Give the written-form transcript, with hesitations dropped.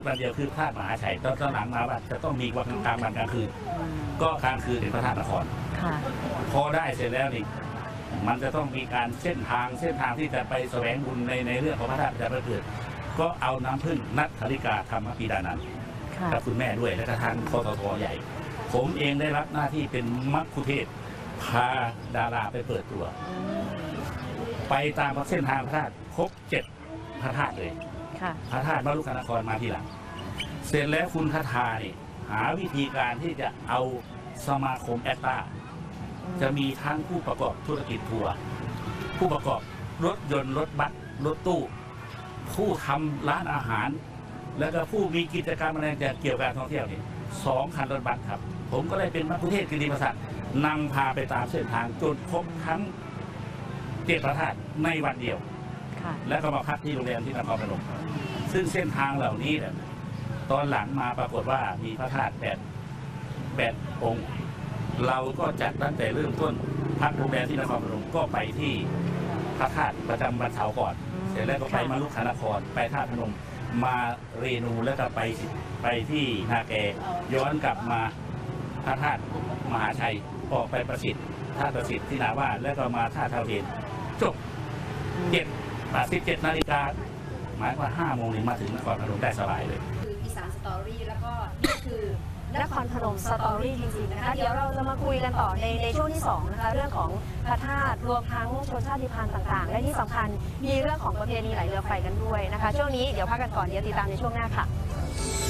วันเดียวคือพระธาตุมหาชัยตอนหลังมาว่าจะต้องมีวันกลางวันกลางคืนก็กลางคืนเป็นพระธาตุนครพอได้เสร็จแล้วนี่มันจะต้องมีการเส้นทางที่จะไปแสวงบุญในเรื่องของพระธาตุจะประเกิดก็เอาน้ำพึ่งนัทธริกาธรรมปีดานันท์กับคุณแม่ด้วยและก็ทางคสทใหญ่ผมเองได้รับหน้าที่เป็นมัคคุเทศก์พาดาราไปเปิดตัวไปตามเส้นทางพระธาตุครบ7พระธาตุเลยพระธาตุมรุกนครมาทีหลังเสร็จแล้วคุณคทาเนี่ยหาวิธีการที่จะเอาสมาคมแอตตาจะมีทั้งผู้ประกอบธุรกิจทัวร์ผู้ประกอบรถยนต์รถบัสรถตู้ผู้ทำร้านอาหารแล้วก็ผู้มีกิจกรรมอะไรเกี่ยวกับการท่องเที่ยวนี่2 คันรถบัสครับผมก็เลยเป็นมัคคุเทศก์กิติมศักดิ์นำพาไปตามเส้นทางจนครบทั้ง7พระธาตุในวันเดียวแล้วก็มาพักที่โรงแรมที่นครพนมซึ่งเส้นทางเหล่านี้เนี่ยตอนหลังมาปรากฏว่ามีพระธาตุ8 องค์เราก็จัดตั้งแต่เริ่มต้นพักโรงแรมที่นครพนมก็ไปที่พระธาตุประจำวันเสาร์ก่อนเสร็จแล้วก็ไปมรุกขนครไปธาตุพนมมาเรนูแล้วก็ไปที่นาแกย้อนกลับมาพระธาตุมหาชัยออกไปประสิทธิ์ธาตุประสิทธิ์ที่นาวาแล้วก็มาธาตุเทาเทนจบ17 นาฬิกาหมายว่า5 โมงนี้มาถึงนครพนมได้สบายเลยคืออีสานสตอรี่แล้วก็นี่คือนครพนมสตอรี่จริงๆนะคะเดี๋ยวเราจะมาคุยกันต่อในช่วงที่2นะคะเรื่องของพระธาตุรวมทั้งชนชาติพันธุ์ต่างๆและที่สำคัญมีเรื่องของประเพณีไหลเรือไฟกันด้วยนะคะช่วงนี้เดี๋ยวพักกันก่อนเดี๋ยวติดตามในช่วงหน้าค่ะ